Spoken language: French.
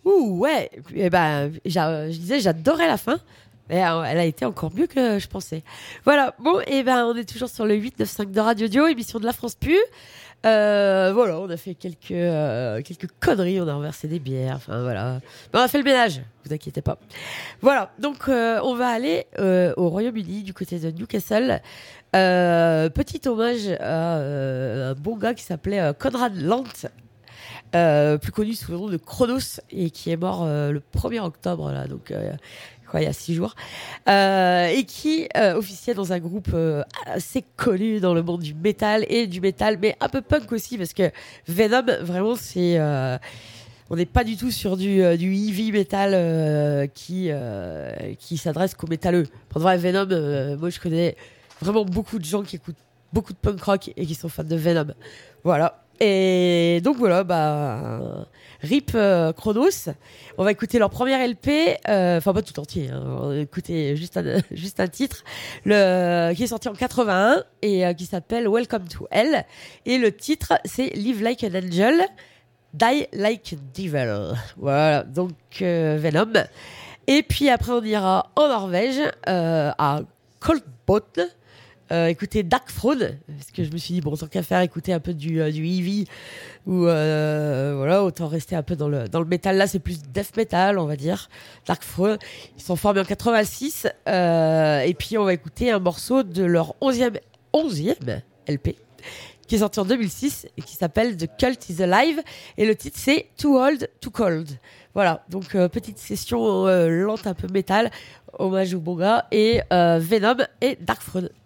Ouh, ouais. Et ben, je disais, j'adorais la fin. Et elle a été encore mieux que je pensais. Voilà. Bon, et ben, on est toujours sur le 8-9-5 de Radio Dio, émission de la France Pu. Voilà, on a fait quelques conneries, on a renversé des bières, enfin voilà. Mais on a fait le ménage, vous inquiétez pas. Voilà, donc on va aller au Royaume-Uni, du côté de Newcastle. Petit hommage à un bon gars qui s'appelait Conrad Lant, plus connu sous le nom de Chronos, et qui est mort le 1er octobre, là, donc il y a 6 jours, et qui officiait dans un groupe assez connu dans le monde du métal, mais un peu punk aussi, parce que Venom, vraiment, c'est... on n'est pas du tout sur du heavy metal qui s'adresse qu'aux métalleux. Pour vrai, Venom, moi je connais vraiment beaucoup de gens qui écoutent beaucoup de punk rock et qui sont fans de Venom. Voilà. Et donc voilà, RIP Chronos. On va écouter leur premier LP, enfin pas tout entier, hein. On va écouter juste un titre, qui est sorti en 81 et qui s'appelle Welcome to Hell. Et le titre, c'est Live Like an Angel, Die Like a Devil. Voilà, donc Venom. Et puis après, on ira en Norvège, à Kolbotn. Écouter Dark Throne, parce que je me suis dit, bon, tant qu'à faire, écouter un peu du heavy, ou voilà, autant rester un peu dans le métal. Là, c'est plus death metal, on va dire. Dark Throne, ils sont formés en 86, et puis on va écouter un morceau de leur 11e LP, qui est sorti en 2006, et qui s'appelle The Cult is Alive, et le titre, c'est Too Old, Too Cold. Voilà, donc petite session lente, un peu métal, hommage au bon gars, et Venom et Dark Throne.